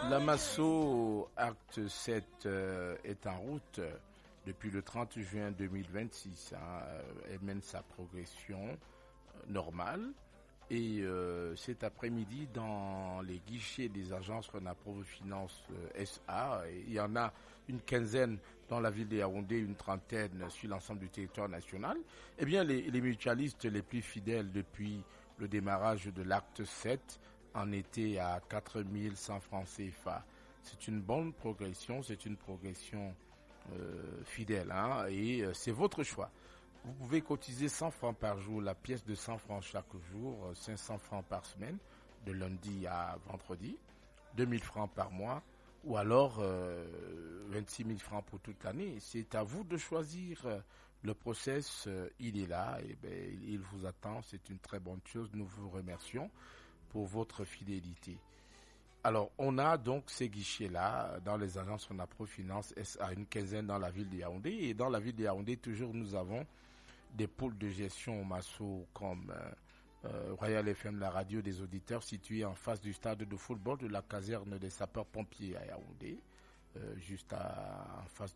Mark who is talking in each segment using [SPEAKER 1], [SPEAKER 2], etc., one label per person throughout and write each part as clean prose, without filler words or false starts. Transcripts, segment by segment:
[SPEAKER 1] L'Amasso Acte 7 est en route depuis le 30 juin 2026. Elle mène sa progression normale. Et cet après-midi, dans les guichets des agences Renapro Finance SA, il y en a une quinzaine dans la ville de Yaoundé, une trentaine sur l'ensemble du territoire national. Eh bien, les mutualistes les plus fidèles depuis le démarrage de l'acte 7 en étaient à 4 100 francs CFA. C'est une bonne progression, c'est une progression fidèle, et c'est votre choix. Vous pouvez cotiser 100 francs par jour, la pièce de 100 francs chaque jour, 500 francs par semaine, de lundi à vendredi, 2000 francs par mois, ou alors 26 000 francs pour toute l'année. C'est à vous de choisir. Le process, il est là, et il vous attend. C'est une très bonne chose. Nous vous remercions pour votre fidélité. Alors, on a donc ces guichets-là dans les agences Renapro Finance SA, une quinzaine dans la ville de Yaoundé. Et dans la ville de Yaoundé, toujours, nous avons des pôles de gestion au Masso comme Royal FM, la radio des auditeurs, située en face du stade de football de la caserne des sapeurs-pompiers à Yaoundé, juste en face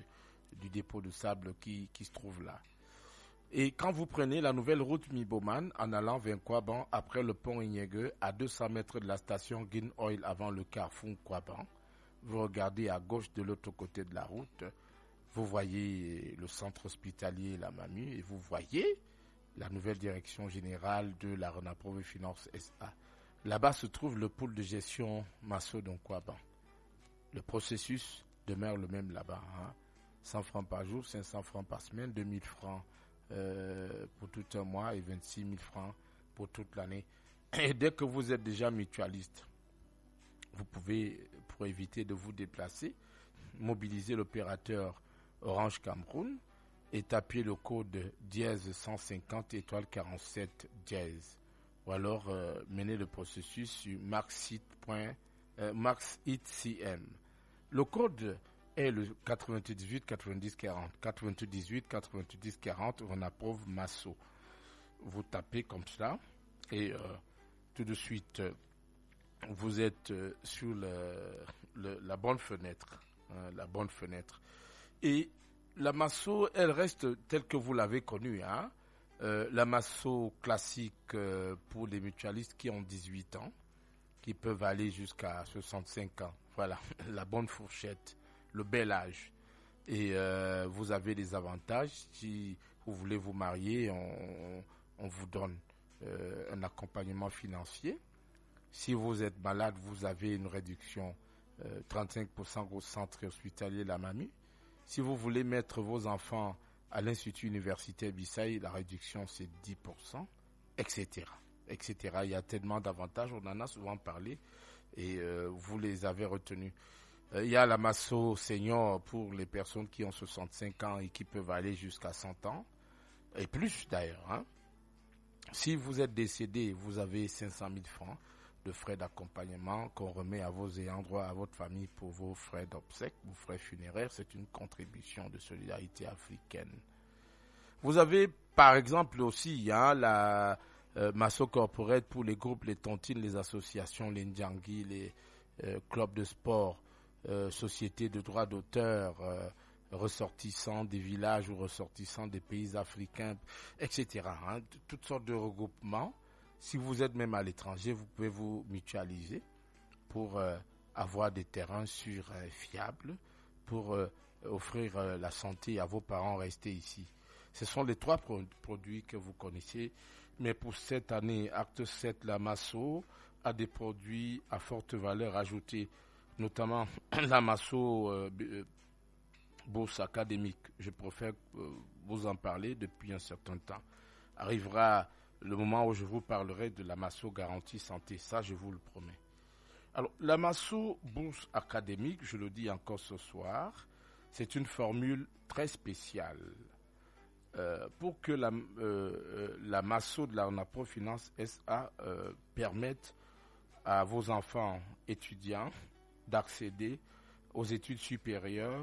[SPEAKER 1] du dépôt de sable qui se trouve là. Et quand vous prenez la nouvelle route Miboman en allant vers Kouaban, après le pont Ignègue, à 200 mètres de la station Guin Oil avant le carrefour Kouaban, vous regardez à gauche de l'autre côté de la route, vous voyez le centre hospitalier La Mamu et vous voyez la nouvelle direction générale de la Renapro Finance SA. Là-bas se trouve le pôle de gestion Masso Kouaban. Le processus demeure le même là-bas. 100 francs par jour, 500 francs par semaine, 2000 francs pour tout un mois et 26 000 francs pour toute l'année. Et dès que vous êtes déjà mutualiste, vous pouvez, pour éviter de vous déplacer, mobiliser l'opérateur Orange Cameroun et taper le code dièse 150 étoile 47 dièse. Ou alors mener le processus sur maxit.cm. Le code est le 98 90 40. 98 90 40, on approuve Masso. Vous tapez comme ça et tout de suite vous êtes sur la bonne fenêtre. La bonne fenêtre. Et la Masso, elle reste telle que vous l'avez connue. La Masso classique pour les mutualistes qui ont 18 ans, qui peuvent aller jusqu'à 65 ans. Voilà, la bonne fourchette, le bel âge. Et vous avez des avantages. Si vous voulez vous marier, on vous donne un accompagnement financier. Si vous êtes malade, vous avez une réduction 35% au centre hospitalier La Mamu. Si vous voulez mettre vos enfants à l'Institut universitaire Bissaï, la réduction c'est 10%, etc. Il y a tellement d'avantages, on en a souvent parlé et vous les avez retenus. Il y a la Masso Senior pour les personnes qui ont 65 ans et qui peuvent aller jusqu'à 100 ans, et plus d'ailleurs. Si vous êtes décédé, vous avez 500 000 francs de frais d'accompagnement qu'on remet à vos ayants droit, à votre famille pour vos frais d'obsèques, vos frais funéraires. C'est une contribution de solidarité africaine. Vous avez par exemple aussi la Masso Corporate pour les groupes, les tontines, les associations, les ndjangui, les clubs de sport, sociétés de droits d'auteur, ressortissants des villages ou ressortissants des pays africains, etc. Toutes sortes de regroupements. Si vous êtes même à l'étranger, vous pouvez vous mutualiser pour avoir des terrains sûrs et fiables, pour offrir la santé à vos parents restés ici. Ce sont les trois produits que vous connaissez. Mais pour cette année, Acte 7, la Masso a des produits à forte valeur ajoutée, notamment la Masso Bourse Académique. Je préfère vous en parler depuis un certain temps. Arrivera le moment où je vous parlerai de la Masso Garantie Santé, ça je vous le promets. Alors, la Masso Bourse Académique, je le dis encore ce soir, c'est une formule très spéciale. Pour que la Masso de la Renapro Finance SA permette à vos enfants étudiants d'accéder aux études supérieures